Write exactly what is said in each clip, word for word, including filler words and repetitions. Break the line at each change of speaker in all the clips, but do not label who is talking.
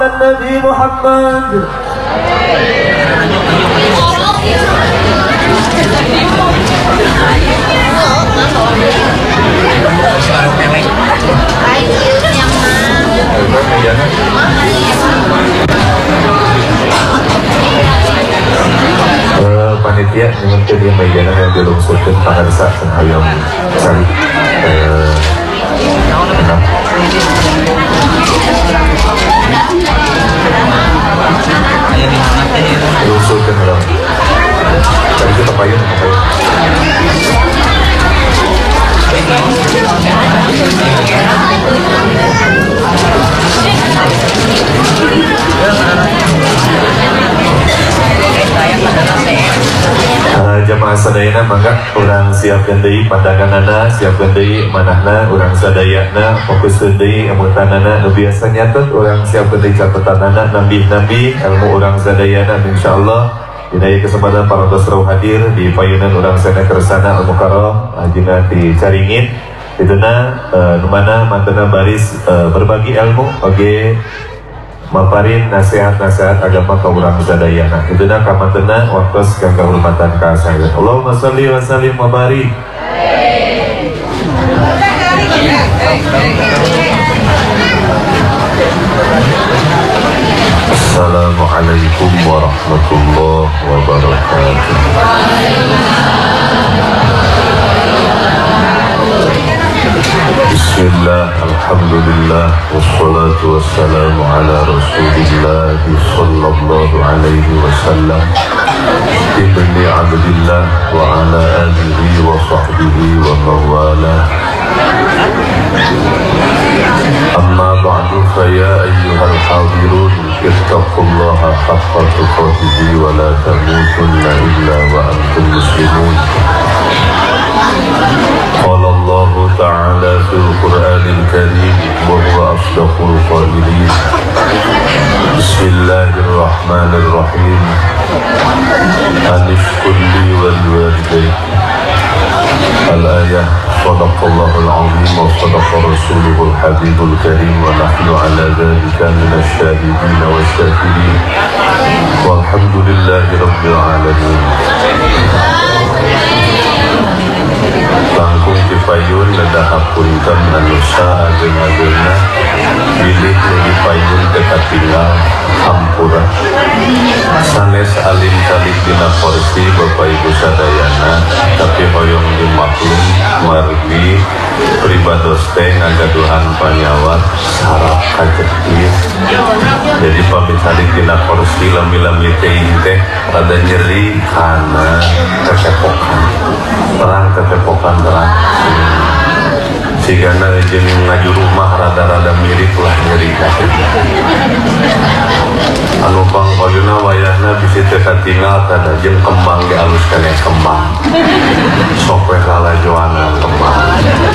Nabi Muhammad. Uh, panitia dengan kedua meja yang dilungsurkan pangarsa senhayam cari uh, dilungsurkan orang cari kita payun Uh, jamaah sadayana mangga urang siapkeun deui pandanganana, siapkeun deui manahna, urang sadayana fokuskeun deui emutanana nu biasa nyatet, urang siapkeun deui catetanana nambih-nambih ilmu urang sadayana insyaallah. Dina ieu kesempatan parantos rauh hadir di payunan urang sana kersana al-mukarram ajeuna ti Caringin. Dituna uh, nu mana mantena baris uh, berbagi ilmu oge maparin nasihat-nasihat agama ka urang sadayana. Dituna kamantena waktos kang kahormatan ka saya. Allahumma shalli wa sallim wa barik. Assalamualaikum warahmatullahi wabarakatuh. Bismillah, alhamdulillah, wassalatu wassalamu ala rasulillah sallallahu alaihi wasallam ibni abdillah wa ala alihi wa sahbihi wa mawala. Amma ba'du fa ya ayyuhal hadirun ittaqullaha haqqa tuqatih wa la tamutunna illa wa antum muslimun. قال الله تعالى في القرآن الكريم وهو أصدق القائلين بسم الله الرحمن الرحيم أن اشكر لي ولوالديك الآية صدق الله العظيم وصدق رسوله الحبيب الكريم ونحن على ذلك من الشاهدين والشاكرين والحمد لله رب العالمين. Langkung dipayun ledahap punten manusia ageng-agengna bilih dipayun dekat tinggal hampura sanes alim kali dina porsi Bapak Ibu sadayana tapi hoyong dimaklum margi pribados teh ngagaduhan panyawat sarap kajetir jadi pamit kali dina porsi lami-lami teh teh rada nyeri karena kekepokan terang kekepokan terang sigana jeung ngaju rumah rada-rada mirip lah nyeri anu pangkoyuna wayahna bisi teh katingal kada jeung kembang dialuskan yang kembang sok we kalajoana kembang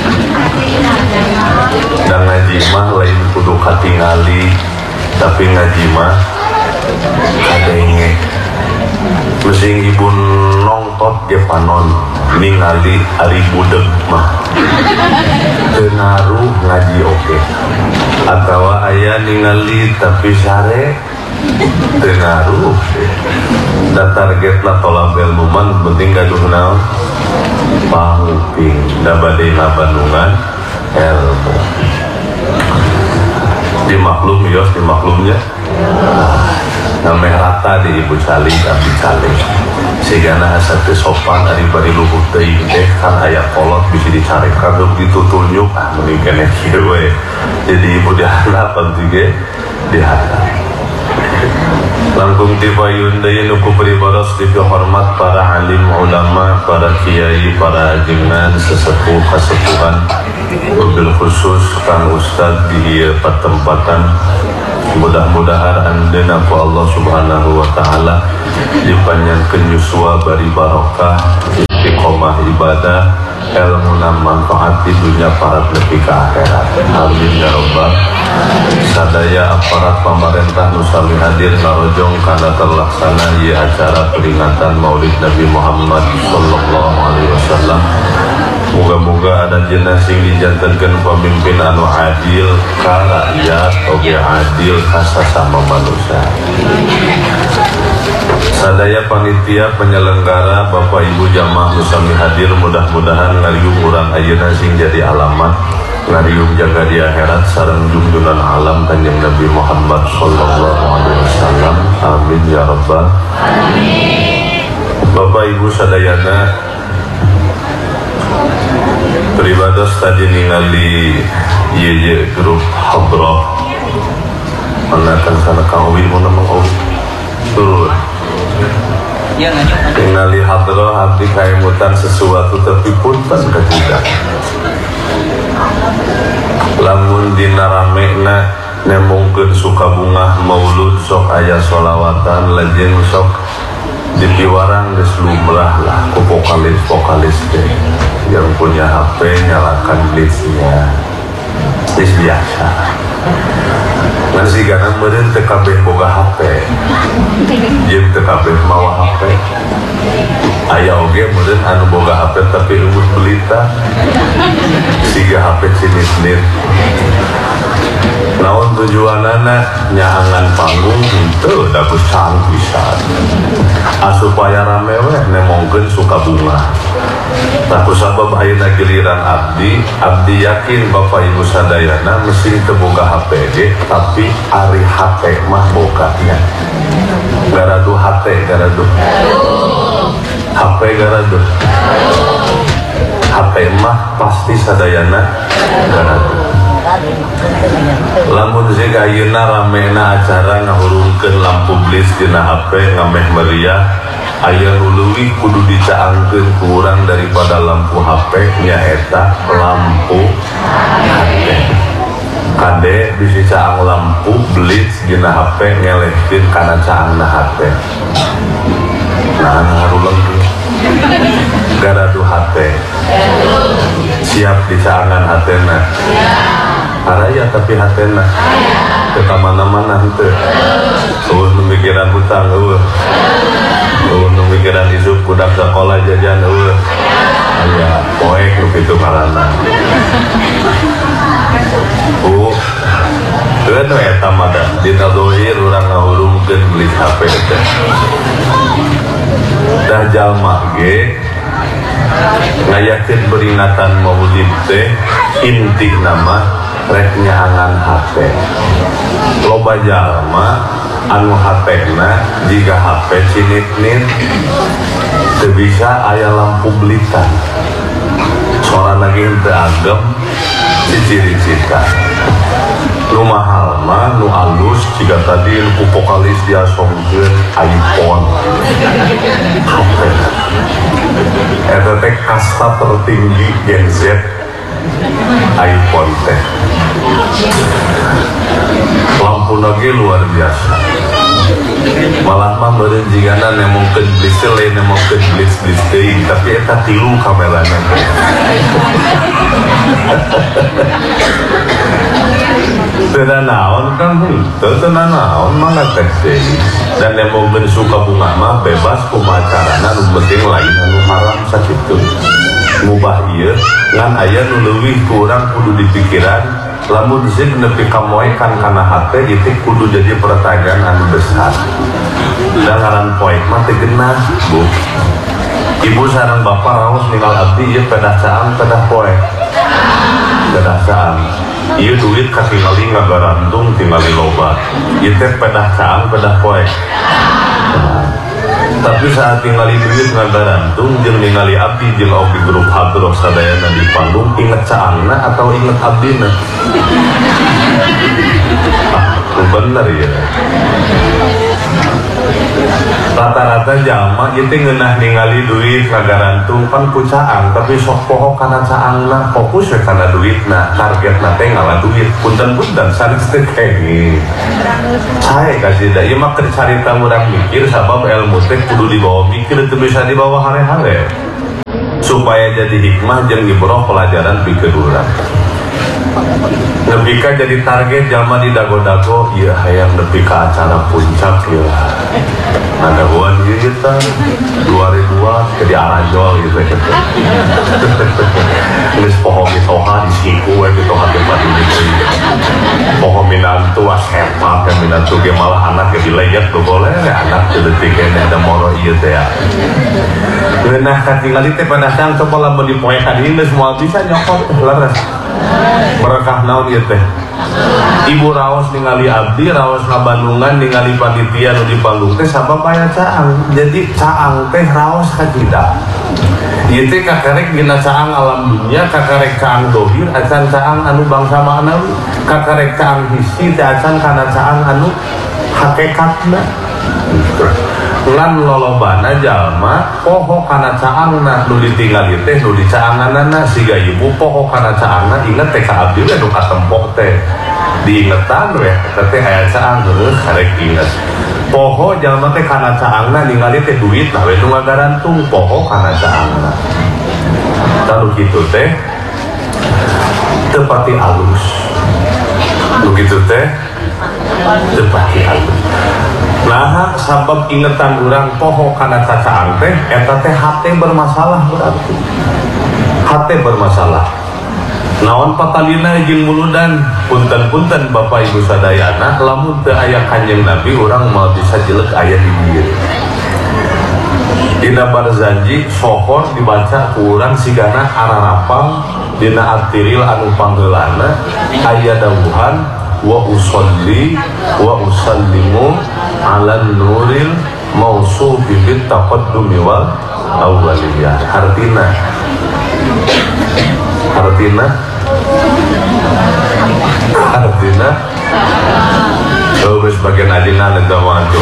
dan ngaji mah lain kudu katingali tapi ngaji mah kadenge pusing ibu nongtot ge panon ningali ari budeg mah teu ngaruh ngaji oke atawa aya ningali tapi sare teu ngaruh da target lah tolak ilmu man penting gaduh naon panguping da bade ngabandungan ilmu dimaklum yos dimaklumnya namanya rata di ibu cali tapi cali sehingga satu sopan dari bari luhur teh teh kan ayat kolot bisa dicari kagum ditutunyuk ah mendingan kieu jadi ibu diharap juga diharap langkung tipayun deui nu kupribaros dihormat para alim ulama para kiai para ajengan sesepuh kasepuhan wabil khusus kang ustad di pertempatan mudah-mudahan andena ku Allah subhanahu wa ta'ala dipanjangkeun yuswa bari barokah istiqomah ibadah ilmu dan manfaat di dunia parat lebih ke akhirat amin ya rabbal sadaya aparat pemerintah nusami hadir ngarojong karena terlaksana ieu acara peringatan Maulid Nabi Muhammad sallallahu alaihi wasallam Moga-moga ada jenas yang dijantankan pemimpin anu adil ka rakyat oge adil ka sesama manusia. Sadaya panitia penyelenggara Bapak Ibu jamaah nusami hadir, mudah-mudahan ngariung urang ayeuna sing jadi alamat ngariung jaga di akhirat sareng junjungan alam Kanjeng Nabi Muhammad sallallahu alaihi wasallam. Amin ya rabbal alamin. Bapak Ibu sadayana, peribados tadi ningali ieu grup hadrah anakan sana kawi mun mangau turun ningali hadrah hati kaemutan sesuatu tapi punten ketidak lamun dina ramena nemongkeun suka bunga maulud sok aya sholawatan lajeng sok dipiwarang geus lumrah lah ku vokalis-vokalis teh yang punya H P nyalakan blitznya geus biasa. Ngan sigana meureun teu kabeh boga H P jeung teu kabeh mawa H P. Aya oge meureun anu boga H P tapi eumut belita siga H P cinis-nis. Naon tujuanana nyaangan panggung henteu da besar pisan. Asupaya rame we nemongkeun suka bunga. Taku sabab ayeuna giliran abdi, abdi yakin Bapak Ibu sadayana mesin teu boga H P ge, tapi ari H P mah boganya. Garadu H P garadu. H P garadu. H P mah pasti sadayana garadu. Lamun zeug ayeuna ramena acara ngahurungkeun lampu blis dina H P ngameh meriah, aya nu leuwih kudu dicaangkeun ku urang daripada lampu H P nyaeta lampu H P. Kade bisi caang lampu blitz dina H P ngelehkeun kana caangna H P. Nah ngarulang garadu H P siap dicaangan hatena. Araya tapi hatena ke mana-mana henteu. Eueuh nu mikiran hutang eueuh. Eueuh nu mikiran isuk budak sakola jajan eueuh. Aya poek nu kitu ngaranna. Oh, teu eta mah da dina dohir urang ngahurungkeun beli H P teh. Dah jalma ge ngayakeun peringatan Maulid teh inti nama rek nyaangan H P. Loba jalma anu H P-na jika H P cinit-nit teu bisa aya lampu belitan. Soalna ge teu agem ciciri-cita. Nu mahal mah nu alus jika tadi ku vokalis diasongkeun iPhone. H P. Eta teh kasta tertinggi Gen Z iPhone teh. Lampu lagi luar biasa. Malah mah meureun jigana nemongkeun blis lain nemongkeun blis-blis teuing tapi eta tilu kamerana. Teu naon kan henteu teu naon mangga teh deui. Dan nemongkeun suka bunga mah bebas kumaha carana nu penting lain anu haram sakitu. Mubah ieu ngan aya nu leuwih ku urang kudu dipikiran lamun zeug nepi ka moekan kana hate ieu kudu jadi pertanyaan anu besar. Da ngaran poek mah teu geunah, Bu. Ibu sareng bapak raos ninggal abdi ieu pedah caang pedah poek. Pedah caang. Ieu duit katingali ngagarantung tingali loba. Ieu teh pedah caang pedah poek. Tapi saat tinggali duit ngagarantung jeung ningali abdi jeung oge grup hadrah sadayana di panggung inget caangna atau inget abdina? Ah, bener ya. Rata-rata jalma ieu teh ngeunah ningali duit ngagarantung pan ku caang tapi sok poho kana caangna, fokus we kana duitna, targetna teh ngala duit. Punten-punten sanes teh kenging. Sae kasih da ieu mah keur carita urang mikir sabab ilmu teh kudu dibawa mikir teu bisa dibawa hare-hare. Supaya jadi hikmah jeung ibrah pelajaran pikeun urang. Nepi ka jadi target jalma di dago-dago, ieu hayang nepi ka acara puncak ya. Ada buan ieu teh dua ribuan ke di aranjol gitu gitu. Geus poho mitoha di siku we gitu hati mati gitu. Poho minantu asepak yang minantu ge malah anak ge dileyet tuh boleh anak teu leutik kene ada moro ieu teh ya. Geunah katingali teh pada sang coba lamun dipoekan ieu semua bisa nyokot leres. Berkah naon ieu teh. Ibu raos ningali abdi, raos ngabandungan ningali panitia nu di Bandung teh sabab aya caang. Jadi caang teh raos kadida. Ieu teh kakarek dina caang alam dunia, kakarek caang dohir, acan caang anu bangsa manawi, kakarek caang hisi teh acan kana caang anu hakikatna. Lan lolobana jalma poho kana caangna nu ditinggali teh nu dicaanganana siga ibu poho kana caangna inget teh ka abdi we nu katempo teh diingetan we teh aya caang heuh karek inget poho jalma teh kana caangna ningali teh duit lah we nu ngagarantung poho kana caangna lalu kitu teh teu pati alus nu kitu teh teu pati alus. Nah, sabab ingetan orang poho kana cacaang teh, eta teh hate bermasalah berarti. Hate bermasalah. Naon patalina jeung muludan, punten-punten Bapak Ibu sadayana, lamun teu aya Kanjeng Nabi urang mau bisa jelek aya di dieu. Dina barzanji sohor dibaca ku urang sigana ararapang dina atiril anu panggeulana aya dawuhan wa usolli wa usallimu ala nuril mausufi bit taqaddumi wal awwaliyah. Artina Artina Artina Terus bagian adina dan tawantu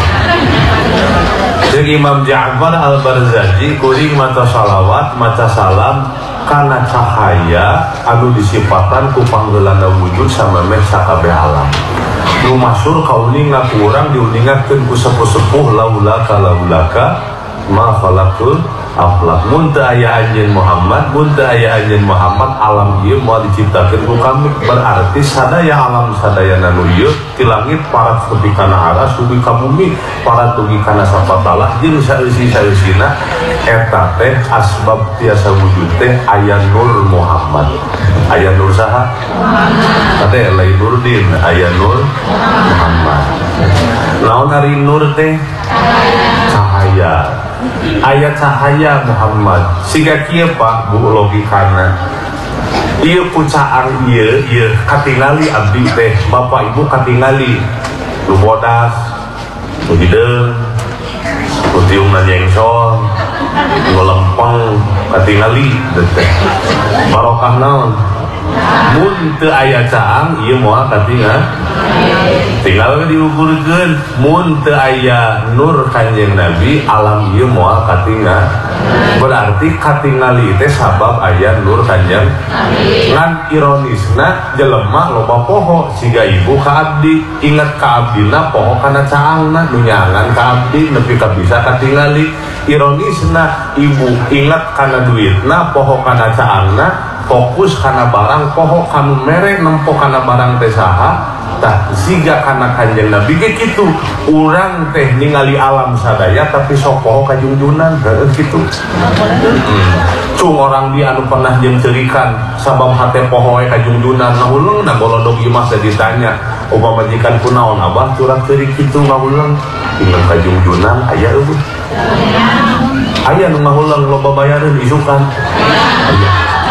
Jadi Imam Ja'far al-Barzanji kuring maca salawat maca salam kana cahaya anu disipatan ku panggeulana wujud samemeh sakabeh alam. Nu masyhur kauning ngaku urang diuningakeun ku sepuh-sepuh laulaka laulaka ma khalaqul aflaq. Mun teu aya anjeun Muhammad, mun teu aya anjeun Muhammad alam ieu moal diciptakeun ku kami. Berarti sadaya alam sadayana nu ieu ti langit parat tepi kana aras dugi ka bumi parat dugi kana sapatalah jeung saeusi-saeusina eta teh asbab tiasa wujud teh aya nur Muhammad. Aya nur saha? Ate lain Nurdin, aya nur Muhammad. Naon ari nur teh? Cahaya. Aya cahaya Muhammad. Siga kieu Pak bu logikana. Ieu pucaan ieu ieu katingali abdi teh Bapak Ibu katingali nu bodas, nu hideung, nu tiungna nyengsol, nu lempeng katingali teh. Barokah naon? Mun teu aya caang ieu moal katingal tinggal diukurkeun. Mun teu aya nur Kanjeng Nabi alam ieu moal katingal. Berarti katingali teh sabab aya nur Kanjeng ngan ironisna jelema loba poho siga ibu ka abdi inget ka abdina poho kana caangna nu nyangan ka abdi nepi ka bisa katingali. Ironisna ibu inget kana duitna poho kana caangna fokus kana barang poho kanu mere nempo kana barang teh saha tah siga kana Kanjeng Nabi ge kitu urang teh ningali alam sadaya tapi sok poho ka junjunan heuh kitu. Hmm. Cung orang dia anu pernah jeung ceurikan sabab hate poho we ka junjunan ngahuleung na golodog ieu mah ditanya upama majikan kunaon abah curah ceurik kitu ngahuleung tinggal ka junjunan aya eueuh. Aya nu ngahuleung loba bayareun isukan. Aya.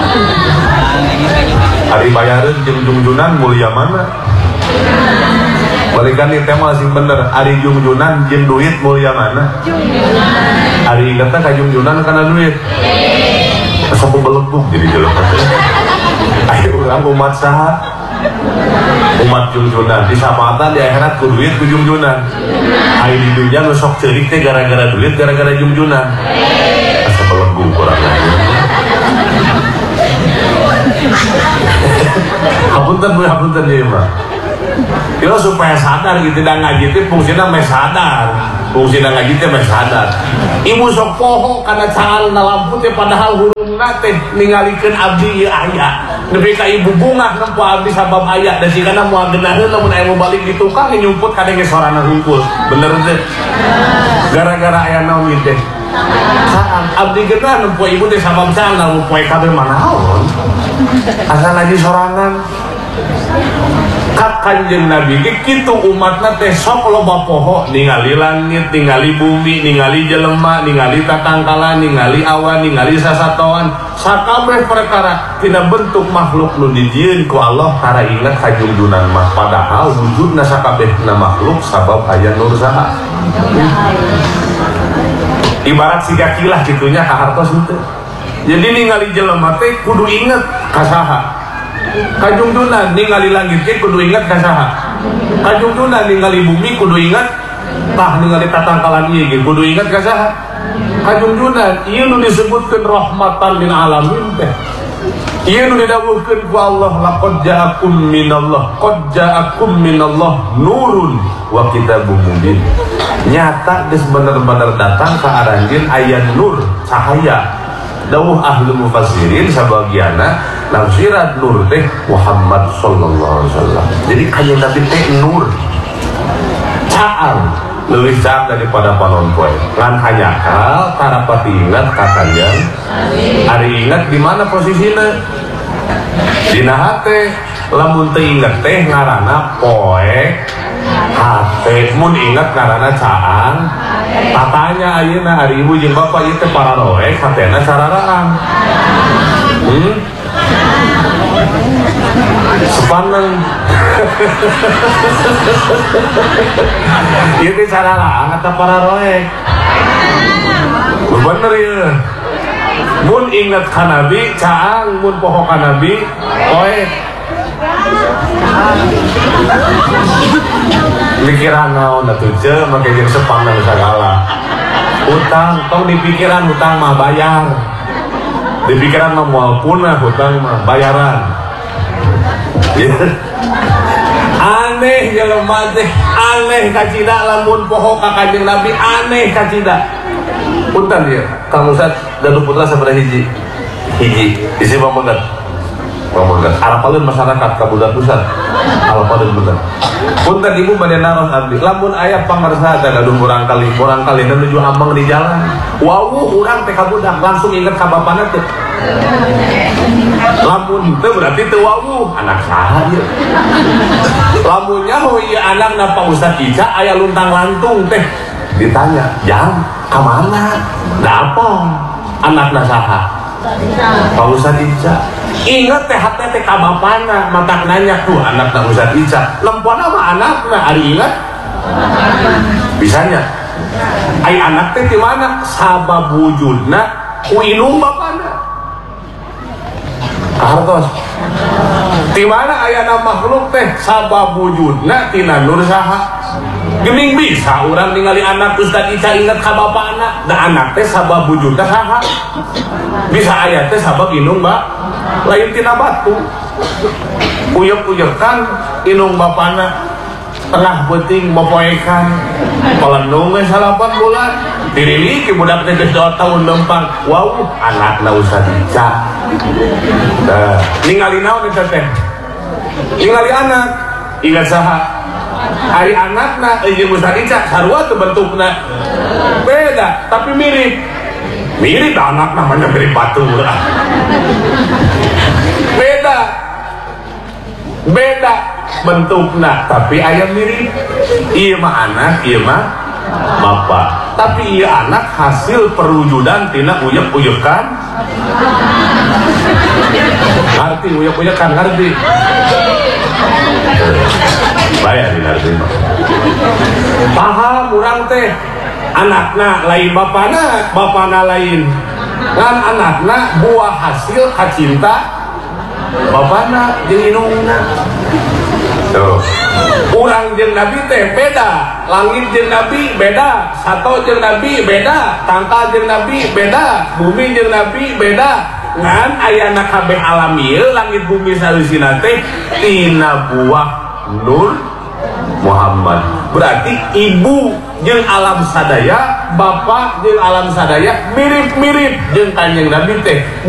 Ari bayareun jeung junjunan mulia mana? Balikan ini tema sing bener. Ari junjunan jeung duit mulia mana? Junjunan. Ari kata ka junjunan kana duit. Asa belebuk jadi jelema teh. Ayo urang umat saha? Umat junjunan di sapatan di akhirat ku duit ku junjunan. Ai di dunya nu sok ceurik teh gara-gara duit gara-gara junjunan. Asa belebuk urang lain. Hapunten bu, hapunten ya Mbak. Kita supaya sadar gitu, dan ngaji itu fungsinya mes sadar, fungsinya ngaji itu mes sadar. Ibu sok poho karena cangan lampu teh padahal hurungna teh ningalikeun abdi ieu aya.
lebih ka ibu bunga nempo abdi sabab aya da sigana moal geunaheun lamun aya mau balik di tukang nyumput kadang ge sorana hungkul bener teh gara-gara aya naon ieu teh saang abdi geunah nempo ibu teh sabab saang lamun poe kabeh manaon asal lagi sorangan kat Kanjeng Nabi ge kitu umatna teh sok loba poho ningali langit, ningali bumi, ningali jelema, ningali tatangkala, ningali awan, ningali sasatoan, sakabeh perkara tina bentuk makhluk nu dijieun ku Allah tara ingat kajungdunan mah padahal wujudna sakabehna makhluk sabab aya nur saha. Ibarat siga kilah kitunya ka hartos henteu. Jadi ningali jelema teh kudu inget ka saha. Kajungdunan ningali langit ge kudu ingat ka saha. Kajungdunan ningali bumi kudu ingat tah ningali tatangkalan ieu ge kudu ingat ka saha. Kajungdunan ieu nu disebutkeun rahmatan lil alamin teh. Ieu nu didawuhkeun ku Allah laqad ja'akum minallah qad ja'akum minallah nurun wa kitabun mubin. Nyata geus bener-bener datang ka aranjeun aya nur cahaya. Dawuh ahli mufassirin sabagiana lafzirat nur teh Muhammad sallallahu alaihi wasallam. Jadi kanjeng Nabi teh nur. Caang leuwih caang daripada panon poe. Ngan hanyakal tarapati ingat ka kanjeng. Ari ingat di mana posisina? Dina hate lamun teu inget teh ngaranna poe hate, mun ingat ngaranna caang. Tatanya ayeuna hari ibu jeung bapak ieu teh para roek hatena sararaan. Hmm? Sepaneng. Ieu teh sararaan eta para roek. Bener ieu. Mun inget ka Nabi caang, mun poho ka Nabi roek. Pikiran naon atuh ce make jeung sepanang sagala. Hutang tong dipikiran hutang mah bayar. Dipikiran mah moal punah hutang mah bayaran. Aneh jelema teh, aneh ka cida lamun poho ka Kanjeng Nabi, aneh ka cida. Punten ieu, Kang Ustaz Danu Putra sabaraha hiji? Hiji, isi pamegat. Pamegat. Arapaleun masyarakat Kabupaten Pusat. Arapaleun bener. Punten ibu bade naros abdi. Lamun aya pangarsa teh gaduh urang kali, urang kali menuju ambang di jalan. Wawuh urang teh ka budak langsung inget ka bapana teh. Lamun teu berarti teu wawuh, anak saha ieu? Lamun nyaho ieu anakna Pak Ustaz Ica aya luntang lantung teh. Ditanya, "Jang, ka mana?" Da apa? Anakna saha? Pak Ustaz Ica. Ingat teh hati teh ka bapana, matak nanya tuh anakna Ustaz Ica. Lempona mah anakna, ari ingat? Bisanya. Ai anak teh di mana? Sabab wujudna ku inung bapana. Kahartos. Di mana ayana makhluk teh sabab wujudna tina nur saha? Geuning bisa urang ningali anak Ustaz Ica ingat ka bapana, da anak teh sabab wujudna saha? Bisa aya teh sabab inung ba lain tina batu. Uyek-uyekan inung bapana tengah beuting mopoekan pelendung geus salapan bulan diriliki budak teh geus dua tahun lempang. Wow, anakna Ustaz Ica. Nah, ningali naon eta teh? Ningali anak. Ingat saha? Ari anakna jeung Ustaz Ica sarua teu bentukna beda tapi mirip. Mirip anak namanya mirip batu. Beda. Beda bentukna tapi aya mirip. Ieu mah anak, ieu mah bapak. Tapi ieu anak hasil perwujudan tina uyek-uyekan. Ngerti uyek-uyekan ngerti. Bayar ngerti. Paham urang teh. Anakna lain bapana, bapana lain. Kan anakna buah hasil kacinta bapana jeung inungna. Tuh. Urang jeung Nabi teh beda, langit jeung Nabi beda, sato jeung Nabi beda, tangkal jeung Nabi beda, bumi jeung Nabi beda. Ngan ayana kabeh alam ieu langit bumi saeusina teh tina buah nur Muhammad. Berarti ibu jeung alam sadaya, bapak jeung alam sadaya mirip-mirip jeung Kanjeng Nabi teh.